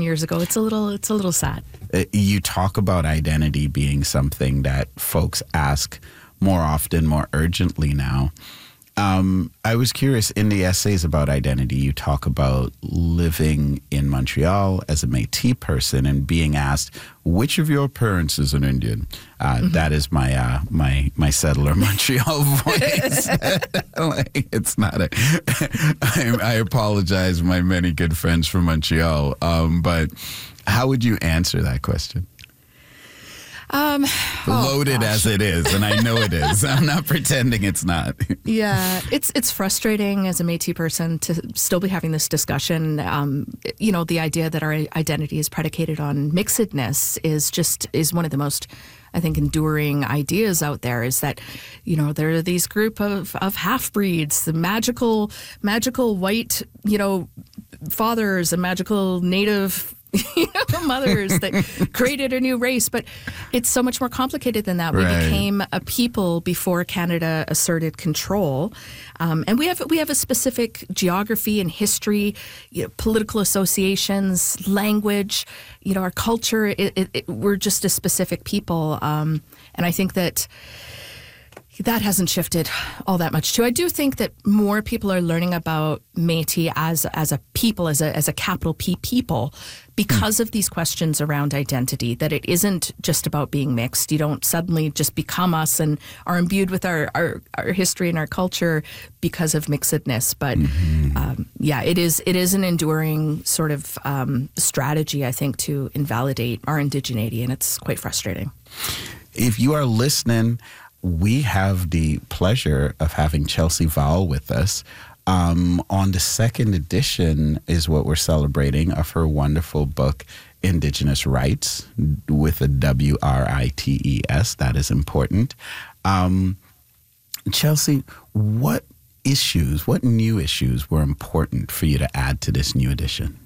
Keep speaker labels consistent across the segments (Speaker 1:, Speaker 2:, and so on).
Speaker 1: years ago. It's a little sad.
Speaker 2: You talk about identity being something that folks ask more often, more urgently now. I was curious, in the essays about identity, you talk about living in Montreal as a Métis person and being asked, which of your parents is an Indian? That is my my settler Montreal voice. Like, it's not a... I apologize, my many good friends from Montreal. But how would you answer that question? Loaded as it is, and I know it is. I'm not pretending it's not.
Speaker 1: Yeah, it's frustrating as a Métis person to still be having this discussion. The idea that our identity is predicated on mixedness is one of the most, I think, enduring ideas out there. Is that, there are these group of half-breeds, the magical white, fathers and magical native mothers that created a new race, but it's so much more complicated than that. We became a people before Canada asserted control, and we have a specific geography and history, political associations, language, our culture. We're just a specific people, and I think that hasn't shifted all that much too. I do think that more people are learning about Métis as a people, as a capital P people, because of these questions around identity, that it isn't just about being mixed. You don't suddenly just become us and are imbued with our history and our culture because of mixedness. But it is an enduring sort of strategy, I think, to invalidate our indigeneity, and it's quite frustrating.
Speaker 2: If you are listening, we have the pleasure of having Chelsea Vowell with us. On the second edition is what we're celebrating of her wonderful book, Indigenous Rights, with a WRITES. That is important. Chelsea, what new issues were important for you to add to this new edition?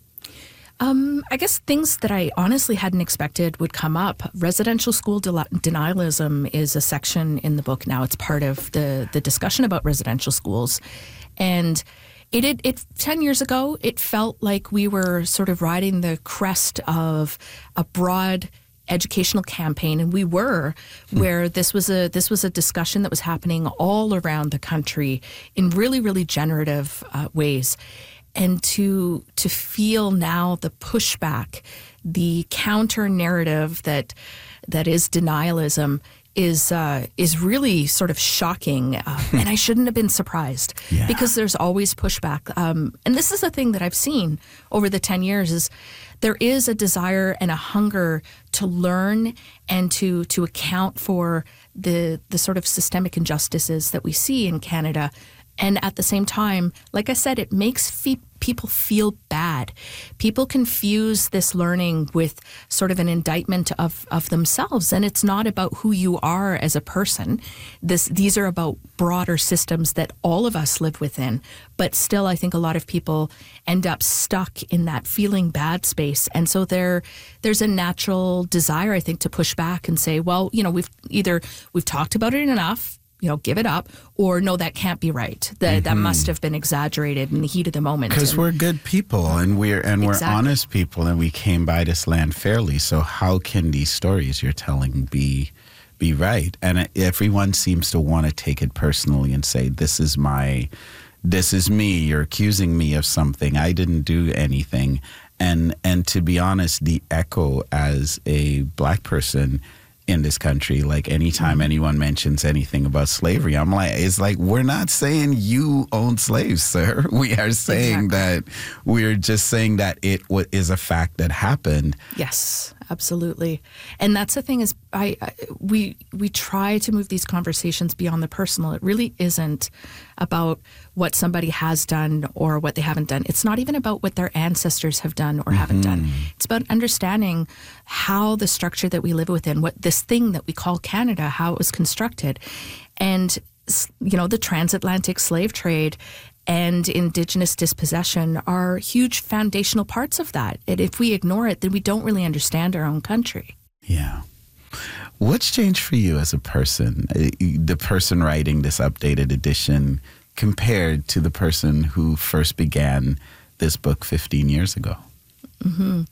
Speaker 1: I guess things that I honestly hadn't expected would come up. Residential school denialism is a section in the book now. It's part of the discussion about residential schools. And it 10 years ago, it felt like we were sort of riding the crest of a broad educational campaign, and we were, where this was a discussion that was happening all around the country in really, really generative ways. And to feel now the pushback, the counter narrative that is denialism is really sort of shocking, and I shouldn't have been surprised because there's always pushback. And this is a thing that I've seen over the 10 years is there is a desire and a hunger to learn and to account for the sort of systemic injustices that we see in Canada. And at the same time, like I said, it makes people feel bad. People confuse this learning with sort of an indictment of themselves. And it's not about who you are as a person. These are about broader systems that all of us live within. But still, I think a lot of people end up stuck in that feeling bad space. And so there's a natural desire, I think, to push back and say, well, we've talked about it enough. Give it up, or no, that can't be right. That must have been exaggerated in the heat of the moment.
Speaker 2: Because we're good people, and we're honest people, and we came by this land fairly. So how can these stories you're telling be right? And everyone seems to want to take it personally and say, this is me. You're accusing me of something. I didn't do anything. And to be honest, the echo as a Black person in this country, like anytime anyone mentions anything about slavery, it's like, we're not saying you own slaves, sir. We are saying that we're just saying that it is a fact that happened.
Speaker 1: Yes, absolutely. And that's the thing is we try to move these conversations beyond the personal. It really isn't about what somebody has done or what they haven't done. It's not even about what their ancestors have done or haven't done. It's about understanding how the structure that we live within, what this thing that we call Canada, how it was constructed. And, the transatlantic slave trade and Indigenous dispossession are huge foundational parts of that. And if we ignore it, then we don't really understand our own country.
Speaker 2: Yeah. What's changed for you as a person, the person writing this updated edition, compared to the person who first began this book 15 years ago?